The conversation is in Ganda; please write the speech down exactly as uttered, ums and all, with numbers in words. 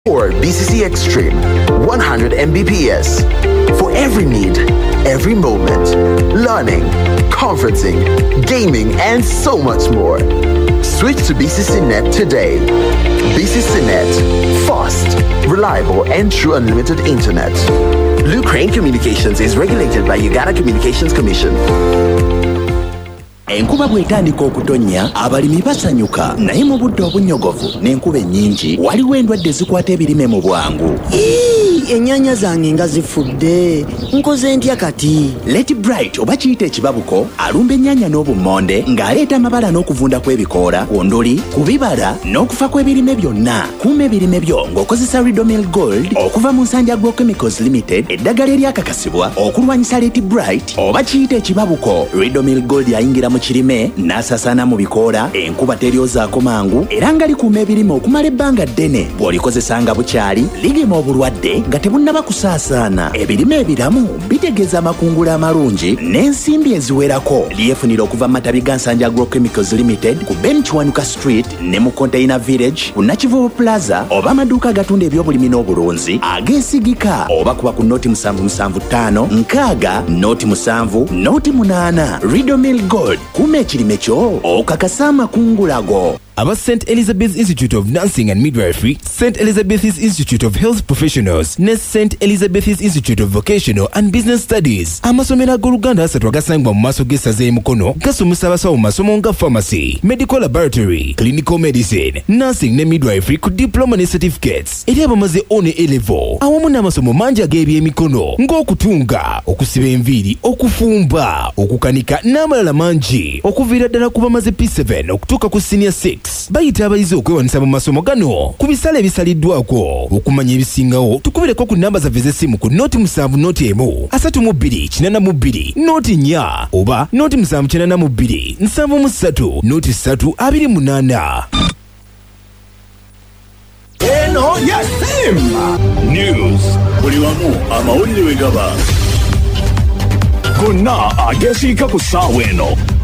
Or B C C Extreme, one hundred megabits per second. For every need, every moment. Learning, conferencing, gaming, and so much more. Switch to B C C Net today. B C C Net. Fast, reliable, and true unlimited internet. Blue Crane Communications is regulated by Uganda Communications Commission. Enkuba bwetandika okutonya abalimi basanyuka naye mu budde obunyogovu n'enkuba ennyingi waliwo endwadde zikwata ebirime mu bwangu. Ennyanya zange nga zifudde nkoze ntya kati? Let Bright oba kiyita ekibabuko alumba ennyanya n'obummonde ng'aleeta amabala n'okuvunda kw'ebikoola, onduli, ku bibala n'okufa kw'ebirime byonna. Kuuma ebirime byo ng'okozesa Ridomil Gold okuva mu Nsanja Agrochemicals Limited, eddagala eryakakasibwa okulwanyisa Let Bright oba kiyita ekibabuko. Ridomil Gold yayingira mu kirime n'asaasaana mu bikoola, enkuba teryozaako mangu era nga likuuma ebirime okumala ebbanga ddene. Bw'olikozesa nga bukyali ligema obulwadde nga tebunnaba kusaasaana. Ebirime ebiramu bitegeeza amakungula amalungi n'ensimbi eziwerako. Lyefunira okuva mu matabi ga Nsanja Agrochemicals Limited ku Ben Kiwanuka Street ne mu Container Village ku Nakivubo Plaza, oba amaduuka agatunda ebyobulimi n'obulunzi ageesigika, oba kuba ku noti musanvu musanvu ttaano nkaaga noti musanvu noti munaana. Ridomil Gold, kuuma ekirime kyo okakasa amakungula go. Aba Saint Elizabeth's Institute of Nursing and Midwifery, Saint Elizabeth's Institute of Health Professionals ne Saint Elizabeth's Institute of Vocational and Business Studies. Amasomero ag'Oluganda asatu agasangibwa mu maaso g'essaza e Mukono gasomesa abasawo mu masomo nga pharmacy, medical laboratory, clinical medicine, nursing ne midwifery ku diploma ne certificates eri abamaze O ne A level, awamu n'amasomo mangi ag'ebyemikono ng'okutunga, okusiba enviiri, okufumba, okukanika n'amalala mangi okuviira ddala ku bamaze P seven okutuuka ku senior six. Bayita abayizi okwewanisa mu masomo gano ku bisale ebisaliddwako. Okumanya ebisingawo tukubireko ku namba zaffe z'essimu ku noti musanvu noti emu asatu mu bbiri kinaana mu bbiri noti nnya oba noti musanvu kinaana mu bbiri nsanvu mu ssatu noti ssatu abiri munaana. Eno ya Simba News. Buli wamu amawulire we gaba gonna agesiika ku ssaawa eno.